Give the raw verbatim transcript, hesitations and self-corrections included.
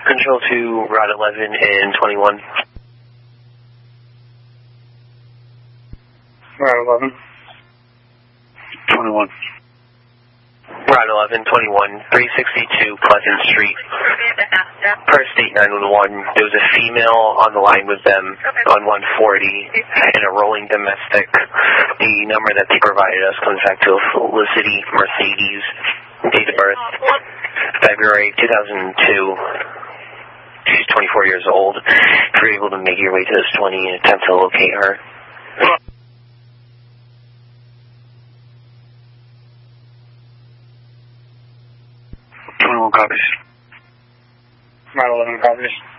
Control to Route eleven and twenty-one. Route eleven. twenty-one. Route eleven, twenty-one, three sixty-two Pleasant Street. Per state nine one one, there was a female on the line with them on one forty in a rolling domestic. The number that they provided us comes back to a Felicity Mercedes, date of birth, February two thousand two. She's twenty-four years old. If you're able to make your way to this twenty and attempt to locate her. twenty-one copies. Route eleven copies.